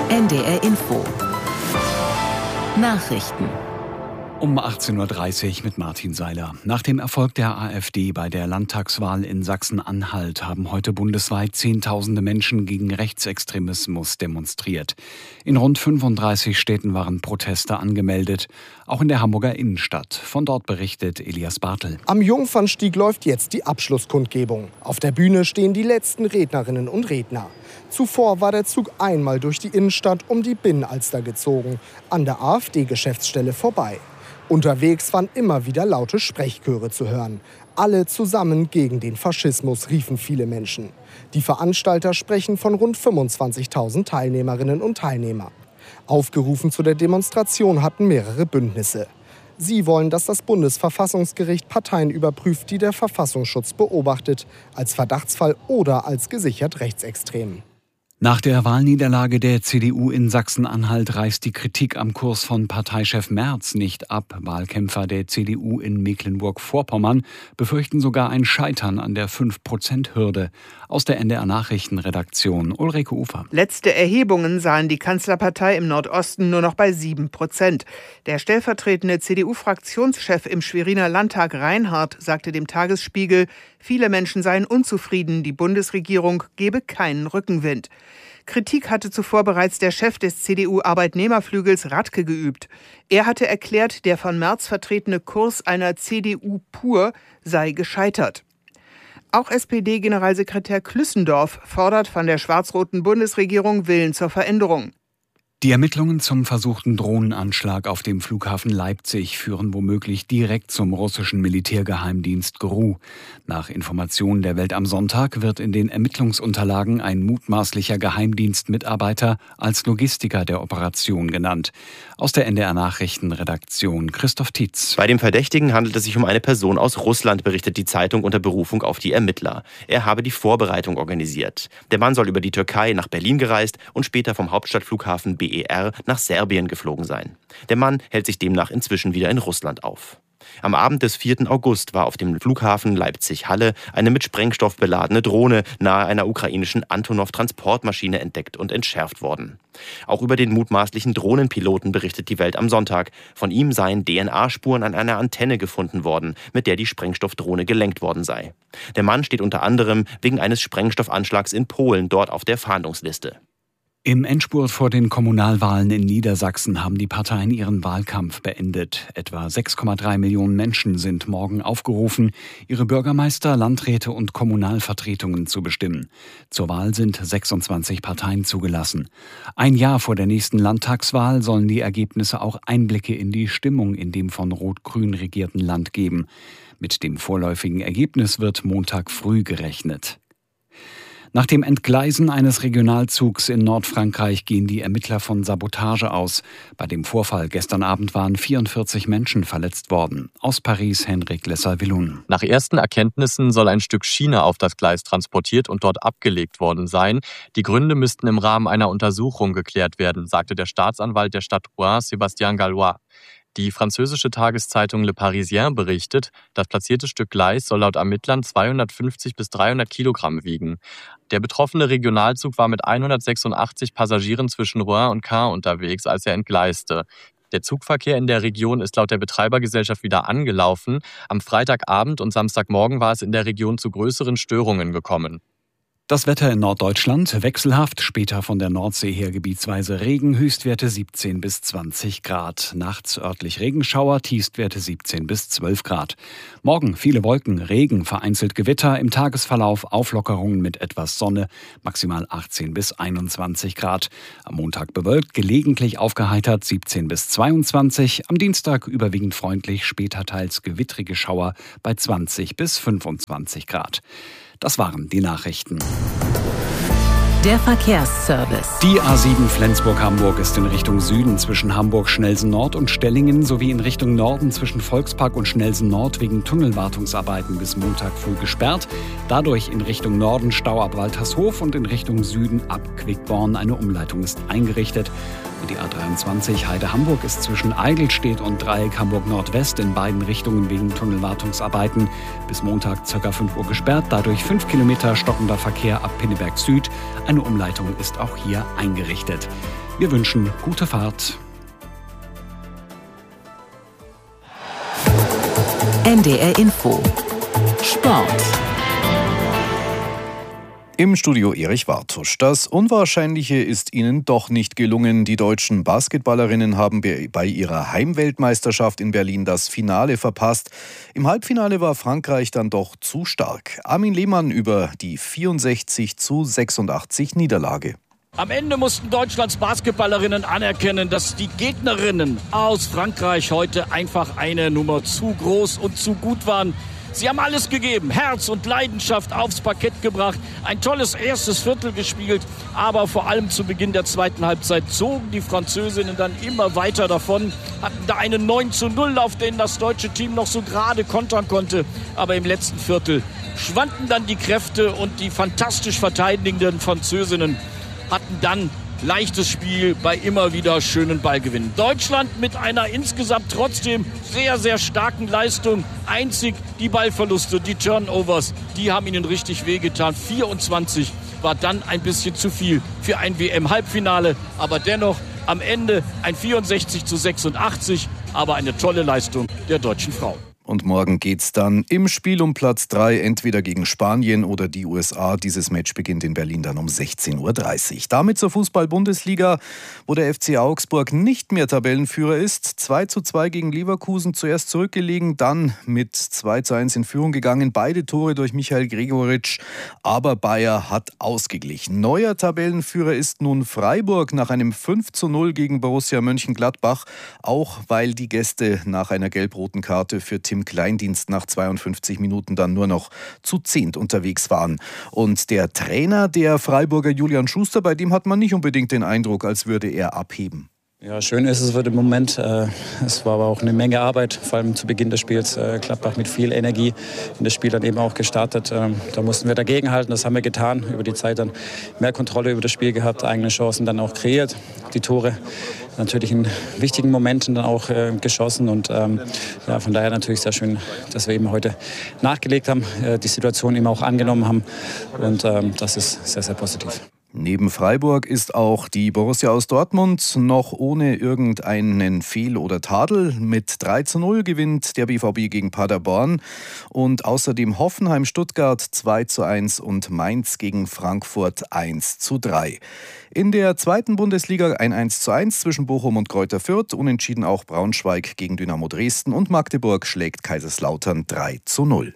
NDR Info. Nachrichten. Um 18.30 Uhr mit Martin Seiler. Nach dem Erfolg der AfD bei der Landtagswahl in Sachsen-Anhalt haben heute bundesweit Zehntausende Menschen gegen Rechtsextremismus demonstriert. In rund 35 Städten waren Proteste angemeldet, auch in der Hamburger Innenstadt. Von dort berichtet Elias Bartel. Am Jungfernstieg läuft jetzt die Abschlusskundgebung. Auf der Bühne stehen die letzten Rednerinnen und Redner. Zuvor war der Zug einmal durch die Innenstadt um die Binnenalster gezogen, an der AfD-Geschäftsstelle vorbei. Unterwegs waren immer wieder laute Sprechchöre zu hören. Alle zusammen gegen den Faschismus, riefen viele Menschen. Die Veranstalter sprechen von rund 25.000 Teilnehmerinnen und Teilnehmern. Aufgerufen zu der Demonstration hatten mehrere Bündnisse. Sie wollen, dass das Bundesverfassungsgericht Parteien überprüft, die der Verfassungsschutz beobachtet, als Verdachtsfall oder als gesichert rechtsextrem. Nach der Wahlniederlage der CDU in Sachsen-Anhalt reißt die Kritik am Kurs von Parteichef Merz nicht ab. Wahlkämpfer der CDU in Mecklenburg-Vorpommern befürchten sogar ein Scheitern an der 5%-Hürde. Aus der NDR Nachrichtenredaktion Ulrike Ufer. Letzte Erhebungen sahen die Kanzlerpartei im Nordosten nur noch bei 7%. Der stellvertretende CDU-Fraktionschef im Schweriner Landtag Reinhardt sagte dem Tagesspiegel, viele Menschen seien unzufrieden, die Bundesregierung gebe keinen Rückenwind. Kritik hatte zuvor bereits der Chef des CDU-Arbeitnehmerflügels Radke geübt. Er hatte erklärt, der von Merz vertretene Kurs einer CDU pur sei gescheitert. Auch SPD-Generalsekretär Klüssendorf fordert von der schwarz-roten Bundesregierung Willen zur Veränderung. Die Ermittlungen zum versuchten Drohnenanschlag auf dem Flughafen Leipzig führen womöglich direkt zum russischen Militärgeheimdienst GRU. Nach Informationen der Welt am Sonntag wird in den Ermittlungsunterlagen ein mutmaßlicher Geheimdienstmitarbeiter als Logistiker der Operation genannt. Aus der NDR Nachrichtenredaktion Christoph Tietz. Bei dem Verdächtigen handelt es sich um eine Person aus Russland, berichtet die Zeitung unter Berufung auf die Ermittler. Er habe die Vorbereitung organisiert. Der Mann soll über die Türkei nach Berlin gereist und später vom Hauptstadtflughafen BER nach Serbien geflogen sein. Der Mann hält sich demnach inzwischen wieder in Russland auf. Am Abend des 4. August war auf dem Flughafen Leipzig-Halle eine mit Sprengstoff beladene Drohne nahe einer ukrainischen Antonov-Transportmaschine entdeckt und entschärft worden. Auch über den mutmaßlichen Drohnenpiloten berichtet die Welt am Sonntag. Von ihm seien DNA-Spuren an einer Antenne gefunden worden, mit der die Sprengstoffdrohne gelenkt worden sei. Der Mann steht unter anderem wegen eines Sprengstoffanschlags in Polen dort auf der Fahndungsliste. Im Endspurt vor den Kommunalwahlen in Niedersachsen haben die Parteien ihren Wahlkampf beendet. Etwa 6,3 Millionen Menschen sind morgen aufgerufen, ihre Bürgermeister, Landräte und Kommunalvertretungen zu bestimmen. Zur Wahl sind 26 Parteien zugelassen. Ein Jahr vor der nächsten Landtagswahl sollen die Ergebnisse auch Einblicke in die Stimmung in dem von Rot-Grün regierten Land geben. Mit dem vorläufigen Ergebnis wird Montag früh gerechnet. Nach dem Entgleisen eines Regionalzugs in Nordfrankreich gehen die Ermittler von Sabotage aus. Bei dem Vorfall gestern Abend waren 44 Menschen verletzt worden. Aus Paris Henrik Lesser-Willun. Nach ersten Erkenntnissen soll ein Stück Schiene auf das Gleis transportiert und dort abgelegt worden sein. Die Gründe müssten im Rahmen einer Untersuchung geklärt werden, sagte der Staatsanwalt der Stadt Rouen, Sébastien Gallois. Die französische Tageszeitung Le Parisien berichtet, das platzierte Stück Gleis soll laut Ermittlern 250 bis 300 Kilogramm wiegen. Der betroffene Regionalzug war mit 186 Passagieren zwischen Rouen und Caen unterwegs, als er entgleiste. Der Zugverkehr in der Region ist laut der Betreibergesellschaft wieder angelaufen. Am Freitagabend und Samstagmorgen war es in der Region zu größeren Störungen gekommen. Das Wetter in Norddeutschland wechselhaft, später von der Nordsee her gebietsweise Regen, Höchstwerte 17 bis 20 Grad. Nachts örtlich Regenschauer, Tiefstwerte 17 bis 12 Grad. Morgen viele Wolken, Regen, vereinzelt Gewitter, im Tagesverlauf Auflockerungen mit etwas Sonne, maximal 18 bis 21 Grad. Am Montag bewölkt, gelegentlich aufgeheitert 17 bis 22. Am Dienstag überwiegend freundlich, später teils gewittrige Schauer bei 20 bis 25 Grad. Das waren die Nachrichten. Der Verkehrsservice. Die A7 Flensburg-Hamburg ist in Richtung Süden zwischen Hamburg-Schnelsen-Nord und Stellingen sowie in Richtung Norden zwischen Volkspark und Schnelsen-Nord wegen Tunnelwartungsarbeiten bis Montag früh gesperrt. Dadurch in Richtung Norden Stau ab Waltershof und in Richtung Süden ab Quickborn. Eine Umleitung ist eingerichtet. Und die A23 Heide-Hamburg ist zwischen Eidelstedt und Dreieck Hamburg-Nordwest in beiden Richtungen wegen Tunnelwartungsarbeiten bis Montag ca. 5 Uhr gesperrt. Dadurch 5 Kilometer stockender Verkehr ab Pinneberg Süd. Eine Umleitung ist auch hier eingerichtet. Wir wünschen gute Fahrt. NDR Info Sport. Im Studio Erich Wartusch. Das Unwahrscheinliche ist ihnen doch nicht gelungen. Die deutschen Basketballerinnen haben bei ihrer Heimweltmeisterschaft in Berlin das Finale verpasst. Im Halbfinale war Frankreich dann doch zu stark. Armin Lehmann über die 64:86 Niederlage. Am Ende mussten Deutschlands Basketballerinnen anerkennen, dass die Gegnerinnen aus Frankreich heute einfach eine Nummer zu groß und zu gut waren. Sie haben alles gegeben, Herz und Leidenschaft aufs Parkett gebracht, ein tolles erstes Viertel gespielt, aber vor allem zu Beginn der zweiten Halbzeit zogen die Französinnen dann immer weiter davon, hatten da einen 9:0, auf den das deutsche Team noch so gerade kontern konnte, aber im letzten Viertel schwanden dann die Kräfte und die fantastisch verteidigenden Französinnen hatten dann leichtes Spiel bei immer wieder schönen Ballgewinnen. Deutschland mit einer insgesamt trotzdem sehr, sehr starken Leistung. Einzig die Ballverluste, die Turnovers, die haben ihnen richtig wehgetan. 24 war dann ein bisschen zu viel für ein WM-Halbfinale. Aber dennoch am Ende ein 64:86, aber eine tolle Leistung der deutschen Frauen. Und morgen geht's dann im Spiel um Platz 3 entweder gegen Spanien oder die USA. Dieses Match beginnt in Berlin dann um 16:30 Uhr. Damit zur Fußball-Bundesliga, wo der FC Augsburg nicht mehr Tabellenführer ist. 2:2 gegen Leverkusen, zuerst zurückgelegen, dann mit 2:1 in Führung gegangen. Beide Tore durch Michael Gregoritsch, aber Bayer hat ausgeglichen. Neuer Tabellenführer ist nun Freiburg nach einem 5:0 gegen Borussia Mönchengladbach, auch weil die Gäste nach einer gelb-roten Karte für Tim Kleindienst nach 52 Minuten dann nur noch zu 10 unterwegs waren. Und der Trainer der Freiburger, Julian Schuster, bei dem hat man nicht unbedingt den Eindruck, als würde er abheben. Ja, schön ist es für den Moment. Es war aber auch eine Menge Arbeit, vor allem zu Beginn des Spiels. Gladbach mit viel Energie in das Spiel dann eben auch gestartet. Da mussten wir dagegenhalten, das haben wir getan. Über die Zeit dann mehr Kontrolle über das Spiel gehabt, eigene Chancen dann auch kreiert. Die Tore natürlich in wichtigen Momenten dann auch geschossen. Und ja, von daher natürlich sehr schön, dass wir eben heute nachgelegt haben, die Situation eben auch angenommen haben. Und das ist sehr, sehr positiv. Neben Freiburg ist auch die Borussia aus Dortmund noch ohne irgendeinen Fehl oder Tadel. Mit 3:0 gewinnt der BVB gegen Paderborn und außerdem Hoffenheim Stuttgart 2:1 und Mainz gegen Frankfurt 1:3. In der zweiten Bundesliga ein 1:1 zwischen Bochum und Greuther Fürth, unentschieden auch Braunschweig gegen Dynamo Dresden und Magdeburg schlägt Kaiserslautern 3:0.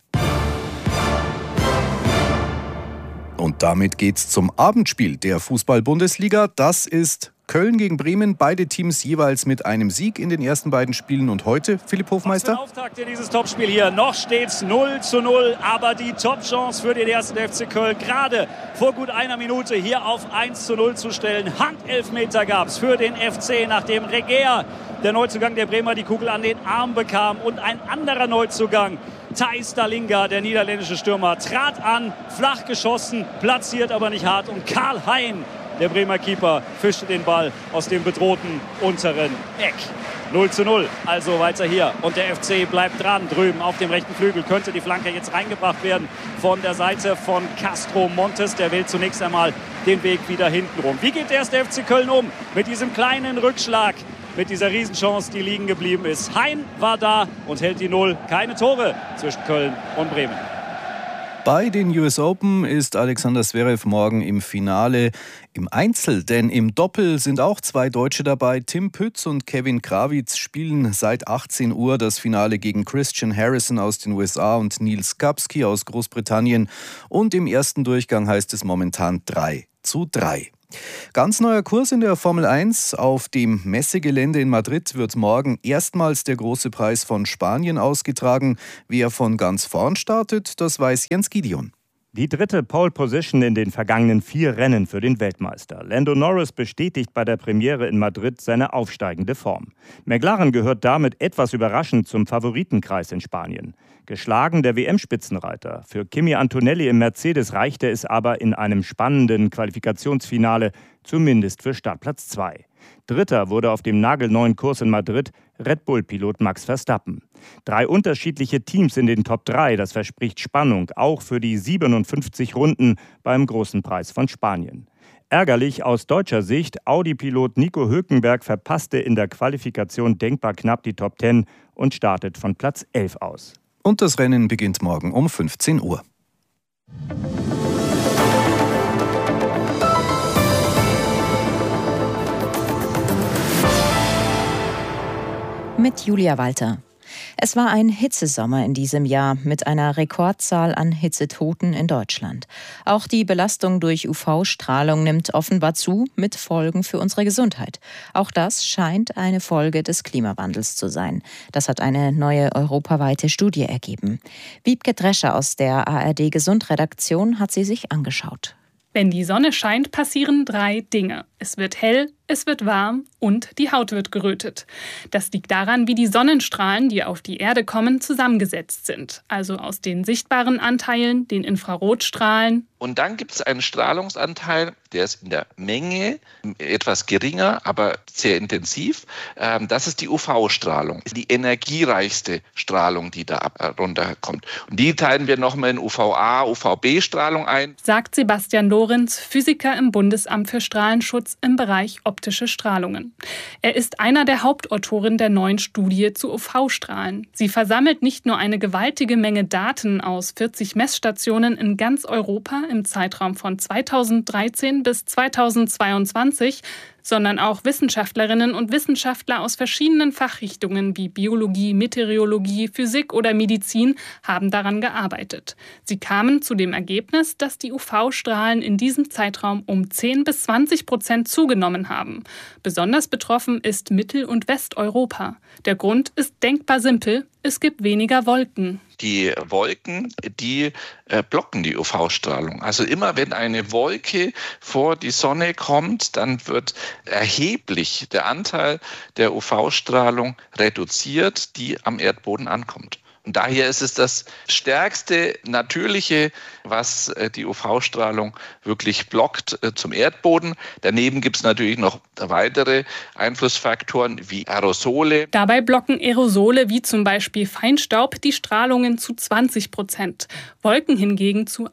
Und damit geht's zum Abendspiel der Fußball-Bundesliga. Das ist Köln gegen Bremen. Beide Teams jeweils mit einem Sieg in den ersten beiden Spielen. Und heute, Philipp Hofmeister? Was für ein Auftakt in dieses Topspiel hier. Noch steht's 0:0. Aber die Top-Chance für den ersten FC Köln, gerade vor gut einer Minute hier auf 1:0 zu stellen. Handelfmeter gab's für den FC, nachdem Regeer, der Neuzugang der Bremer, die Kugel an den Arm bekam. Und ein anderer Neuzugang, Thijs Dallinga, der niederländische Stürmer, trat an, flach geschossen, platziert aber nicht hart. Und Karl Hein, der Bremer Keeper, fischte den Ball aus dem bedrohten unteren Eck. 0:0, also weiter hier. Und der FC bleibt dran, drüben auf dem rechten Flügel. Könnte die Flanke jetzt reingebracht werden von der Seite von Castro Montes. Der wählt zunächst einmal den Weg wieder hinten rum. Wie geht der erste FC Köln um mit diesem kleinen Rückschlag? Mit dieser Riesenchance, die liegen geblieben ist. Hein war da und hält die 0. Keine Tore zwischen Köln und Bremen. Bei den US Open ist Alexander Zverev morgen im Finale im Einzel, denn im Doppel sind auch zwei Deutsche dabei. Tim Pütz und Kevin Krawitz spielen seit 18 Uhr das Finale gegen Christian Harrison aus den USA und Niels Kapski aus Großbritannien. Und im ersten Durchgang heißt es momentan 3:3. Ganz neuer Kurs in der Formel 1. Auf dem Messegelände in Madrid wird morgen erstmals der große Preis von Spanien ausgetragen. Wer von ganz vorn startet, das weiß Jens Gideon. Die dritte Pole Position in den vergangenen 4 Rennen für den Weltmeister. Lando Norris bestätigt bei der Premiere in Madrid seine aufsteigende Form. McLaren gehört damit etwas überraschend zum Favoritenkreis in Spanien. Geschlagen der WM-Spitzenreiter. Für Kimi Antonelli im Mercedes reichte es aber in einem spannenden Qualifikationsfinale, zumindest für Startplatz 2. Dritter wurde auf dem nagelneuen Kurs in Madrid Red Bull-Pilot Max Verstappen. 3 unterschiedliche Teams in den Top 3, das verspricht Spannung, auch für die 57 Runden beim Großen Preis von Spanien. Ärgerlich aus deutscher Sicht, Audi-Pilot Nico Hülkenberg verpasste in der Qualifikation denkbar knapp die Top 10 und startet von Platz 11 aus. Und das Rennen beginnt morgen um 15 Uhr. Mit Julia Walter. Es war ein Hitzesommer in diesem Jahr mit einer Rekordzahl an Hitzetoten in Deutschland. Auch die Belastung durch UV-Strahlung nimmt offenbar zu, mit Folgen für unsere Gesundheit. Auch das scheint eine Folge des Klimawandels zu sein. Das hat eine neue europaweite Studie ergeben. Wiebke Drescher aus der ARD-Gesundredaktion hat sie sich angeschaut. Wenn die Sonne scheint, passieren 3 Dinge. Es wird hell, es wird warm und die Haut wird gerötet. Das liegt daran, wie die Sonnenstrahlen, die auf die Erde kommen, zusammengesetzt sind. Also aus den sichtbaren Anteilen, den Infrarotstrahlen. Und dann gibt es einen Strahlungsanteil, der ist in der Menge etwas geringer, aber sehr intensiv. Das ist die UV-Strahlung, die energiereichste Strahlung, die da runterkommt. Und die teilen wir nochmal in UVA, UVB-Strahlung ein. Sagt Sebastian Lorenz, Physiker im Bundesamt für Strahlenschutz im Bereich optische Strahlungen. Er ist einer der Hauptautoren der neuen Studie zu UV-Strahlen. Sie versammelt nicht nur eine gewaltige Menge Daten aus 40 Messstationen in ganz Europa im Zeitraum von 2013 bis 2022, sondern auch Wissenschaftlerinnen und Wissenschaftler aus verschiedenen Fachrichtungen wie Biologie, Meteorologie, Physik oder Medizin haben daran gearbeitet. Sie kamen zu dem Ergebnis, dass die UV-Strahlen in diesem Zeitraum um 10 bis 20% zugenommen haben. Besonders betroffen ist Mittel- und Westeuropa. Der Grund ist denkbar simpel: es gibt weniger Wolken. Die Wolken, die blocken die UV-Strahlung. Also immer wenn eine Wolke vor die Sonne kommt, dann wird erheblich der Anteil der UV-Strahlung reduziert, die am Erdboden ankommt. Und daher ist es das stärkste Natürliche, was die UV-Strahlung wirklich blockt zum Erdboden. Daneben gibt es natürlich noch weitere Einflussfaktoren wie Aerosole. Dabei blocken Aerosole wie zum Beispiel Feinstaub die Strahlungen zu 20%, Wolken hingegen zu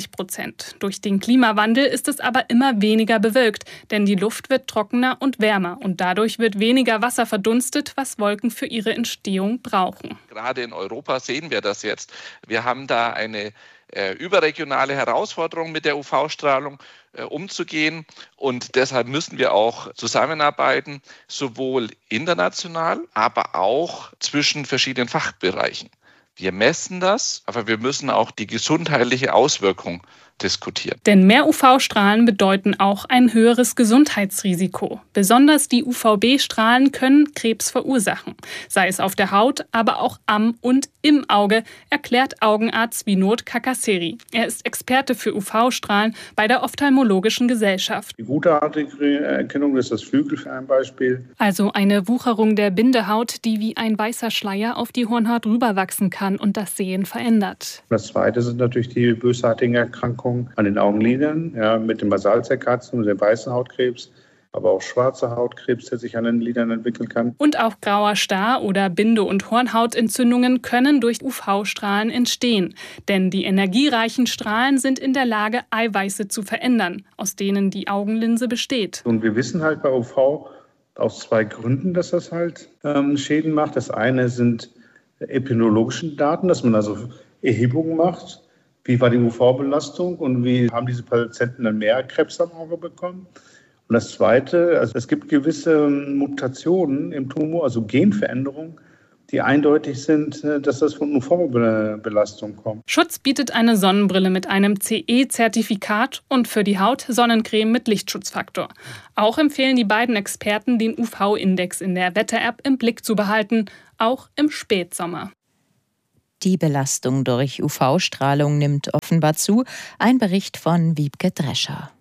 80%. Durch den Klimawandel ist es aber immer weniger bewölkt, denn die Luft wird trockener und wärmer und dadurch wird weniger Wasser verdunstet, was Wolken für ihre Entstehung brauchen. Gerade in Europa sehen wir das jetzt. Wir haben da eine überregionale Herausforderung mit der UV-Strahlung umzugehen und deshalb müssen wir auch zusammenarbeiten, sowohl international, aber auch zwischen verschiedenen Fachbereichen. Wir messen das, aber wir müssen auch die gesundheitliche Auswirkung diskutieren. Denn mehr UV-Strahlen bedeuten auch ein höheres Gesundheitsrisiko. Besonders die UVB-Strahlen können Krebs verursachen. Sei es auf der Haut, aber auch am und im Auge, erklärt Augenarzt Vinod Kakasseri. Er ist Experte für UV-Strahlen bei der Ophthalmologischen Gesellschaft. Die gutartige Erkennung ist das Flügel für ein Beispiel. Also eine Wucherung der Bindehaut, die wie ein weißer Schleier auf die Hornhaut rüberwachsen kann und das Sehen verändert. Das Zweite sind natürlich die bösartigen Erkrankungen an den Augenlidern, mit dem Basalzellkarzinom, dem weißen Hautkrebs, aber auch schwarzer Hautkrebs, der sich an den Lidern entwickeln kann. Und auch grauer Star oder Binde- und Hornhautentzündungen können durch UV-Strahlen entstehen. Denn die energiereichen Strahlen sind in der Lage, Eiweiße zu verändern, aus denen die Augenlinse besteht. Und wir wissen halt bei UV aus 2 Gründen, dass das halt Schäden macht. Das eine sind epidemiologische Daten, dass man also Erhebungen macht. Wie war die UV-Belastung und wie haben diese Patienten dann mehr Krebs am Auge bekommen? Und das Zweite, also es gibt gewisse Mutationen im Tumor, also Genveränderungen, die eindeutig sind, dass das von UV-Belastung kommt. Schutz bietet eine Sonnenbrille mit einem CE-Zertifikat und für die Haut Sonnencreme mit Lichtschutzfaktor. Auch empfehlen die beiden Experten, den UV-Index in der Wetter-App im Blick zu behalten, auch im Spätsommer. Die Belastung durch UV-Strahlung nimmt offenbar zu. Ein Bericht von Wiebke Drescher.